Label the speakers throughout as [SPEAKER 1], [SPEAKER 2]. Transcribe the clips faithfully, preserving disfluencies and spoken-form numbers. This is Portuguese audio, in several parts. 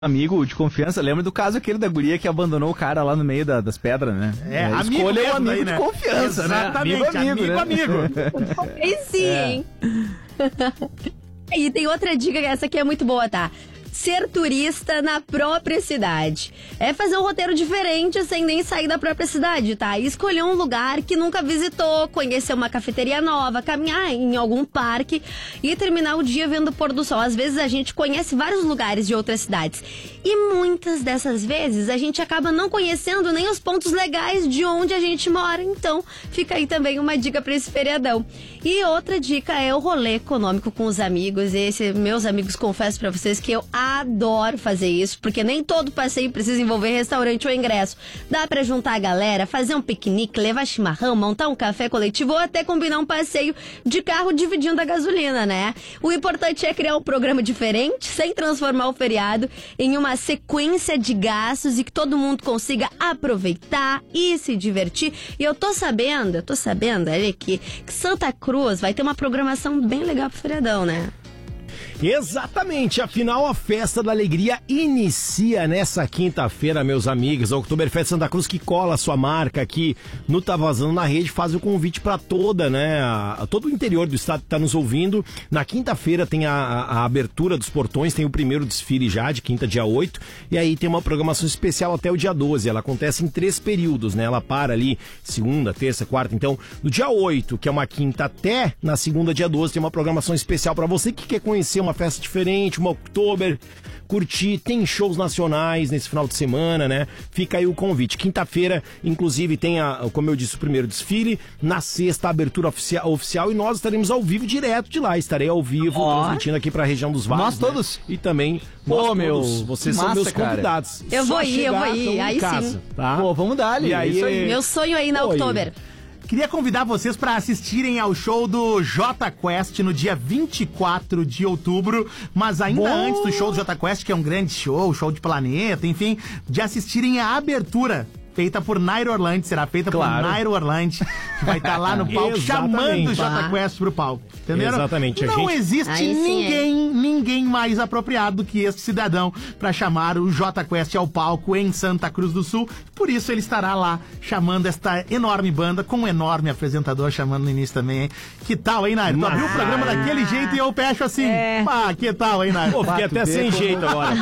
[SPEAKER 1] Amigo de confiança, lembra do caso aquele da guria que abandonou o cara lá no meio da, das pedras, né?
[SPEAKER 2] É,
[SPEAKER 1] é
[SPEAKER 2] amigo
[SPEAKER 1] escolha o amigo
[SPEAKER 2] aí,
[SPEAKER 1] de
[SPEAKER 2] né?
[SPEAKER 1] confiança,
[SPEAKER 2] Exatamente,
[SPEAKER 1] né? Amigo,
[SPEAKER 2] amigo,
[SPEAKER 1] amigo. Né?
[SPEAKER 2] amigo.
[SPEAKER 3] E sim,
[SPEAKER 1] É.
[SPEAKER 3] hein? E tem outra dica, essa aqui é muito boa, tá? Ser turista na própria cidade. É fazer um roteiro diferente sem nem sair da própria cidade, tá? E escolher um lugar que nunca visitou, conhecer uma cafeteria nova, caminhar em algum parque e terminar o dia vendo o pôr do sol. Às vezes a gente conhece vários lugares de outras cidades e muitas dessas vezes a gente acaba não conhecendo nem os pontos legais de onde a gente mora. Então fica aí também uma dica pra esse feriadão. E outra dica é o rolê econômico com os amigos. Esse, meus amigos, confesso pra vocês que eu adoro fazer isso, porque nem todo passeio precisa envolver restaurante ou ingresso. Dá pra juntar a galera, fazer um piquenique, levar chimarrão, montar um café coletivo ou até combinar um passeio de carro dividindo a gasolina, né? O importante é criar um programa diferente, sem transformar o feriado em uma sequência de gastos e que todo mundo consiga aproveitar e se divertir. E eu tô sabendo, eu tô sabendo, olha aqui, que Santa Cruz vai ter uma programação bem legal pro feriadão, né?
[SPEAKER 4] Exatamente, afinal a Festa da Alegria inicia nessa quinta-feira, meus amigos. A Oktoberfest Santa Cruz, que cola a sua marca aqui no Tá Vazando na Rede, faz o convite para toda, né, a, a todo o interior do estado que tá nos ouvindo. Na quinta-feira tem a, a, a abertura dos portões, tem o primeiro desfile já, de quinta, dia oito, e aí tem uma programação especial até o dia doze. Ela acontece em três períodos, né, ela para ali segunda, terça, quarta. Então, no dia oito, que é uma quinta, até na segunda, dia doze, tem uma programação especial para você que quer conhecer uma festa diferente, uma Oktober, curtir, tem shows nacionais nesse final de semana, né? Fica aí o convite. Quinta-feira, inclusive, tem, a, como eu disse, o primeiro desfile, na sexta, a abertura oficial, oficial, e nós estaremos ao vivo direto de lá. Estarei ao vivo,
[SPEAKER 1] Ó.
[SPEAKER 4] transmitindo aqui pra região dos Vales.
[SPEAKER 1] Nós todos?
[SPEAKER 4] Né? E também
[SPEAKER 1] Pô,
[SPEAKER 4] nós
[SPEAKER 1] meu,
[SPEAKER 4] todos. Vocês
[SPEAKER 1] massa,
[SPEAKER 4] são meus
[SPEAKER 1] cara.
[SPEAKER 4] convidados.
[SPEAKER 3] Eu
[SPEAKER 4] Só
[SPEAKER 3] vou ir, eu
[SPEAKER 4] chegar,
[SPEAKER 3] vou ir,
[SPEAKER 4] tamo em
[SPEAKER 3] aí
[SPEAKER 4] casa,
[SPEAKER 3] sim.
[SPEAKER 4] tá?
[SPEAKER 1] Pô, vamos dar ali.
[SPEAKER 4] E aí,
[SPEAKER 1] isso aí.
[SPEAKER 3] Meu sonho aí na
[SPEAKER 4] Oi.
[SPEAKER 3] Oktober.
[SPEAKER 2] Queria convidar vocês para assistirem ao show do Jota Quest no dia vinte e quatro de outubro, mas ainda
[SPEAKER 4] Bom.
[SPEAKER 2] antes do show do Jota Quest, que é um grande show, show de planeta, enfim, de assistirem a abertura feita por Nairo Orlandi, será feita
[SPEAKER 4] Claro.
[SPEAKER 2] por Nairo Orlandi, que vai estar lá no palco
[SPEAKER 4] Exatamente.
[SPEAKER 2] chamando o Jota
[SPEAKER 3] Ah.
[SPEAKER 2] Quest pro palco. Entenderam?
[SPEAKER 4] Exatamente, a
[SPEAKER 2] Não
[SPEAKER 4] gente-
[SPEAKER 2] existe
[SPEAKER 3] Aí sim,
[SPEAKER 2] ninguém, ninguém mais apropriado do que este cidadão para chamar o Jota Quest ao palco em Santa Cruz do Sul. Por isso ele estará lá chamando esta enorme banda, com um enorme apresentador chamando no início também, hein? Que tal, hein, Nairo? Tu abriu o programa daquele jeito e eu fecho assim.
[SPEAKER 3] É.
[SPEAKER 2] Ah, que tal, hein, Nairo?
[SPEAKER 4] Pô, fiquei
[SPEAKER 1] Pato
[SPEAKER 4] até sem
[SPEAKER 1] Beco.
[SPEAKER 4] jeito agora.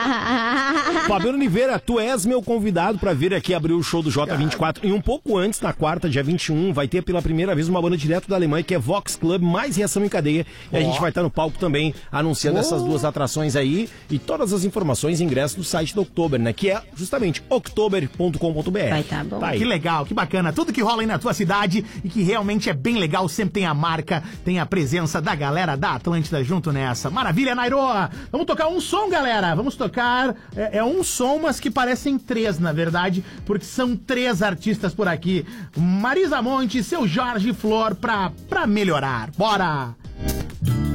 [SPEAKER 4] Fabiano Oliveira, tu és meu convidado pra vir aqui abrir o show do Jota vinte e quatro. E um pouco antes, na quarta, dia vinte e um, vai ter pela primeira vez uma banda direto da Alemanha, que é Vox Club, mais Reação em Cadeia. E a gente vai estar no palco também, anunciando essas duas atrações aí. E todas as informações e ingressos do site do Oktober, né? Que é justamente oktober ponto com ponto b r.
[SPEAKER 3] Vai tá bom.
[SPEAKER 4] Tá aí.
[SPEAKER 2] Que legal, que bacana. Tudo que rola aí na tua cidade e que realmente é bem legal, sempre tem a marca, tem a presença da galera da Atlântida junto nessa. Maravilha, Nairo! Vamos tocar um som, galera. Vamos tocar... É, é um som, mas que parecem três, na verdade, porque são três artistas por aqui. Marisa Monte, seu Jorge Flor, pra, pra melhorar. Bora!